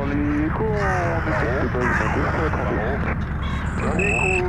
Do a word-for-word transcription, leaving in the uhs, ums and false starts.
dans les échos, on détecte pas une deux, ça va être en deux. Dans les échos,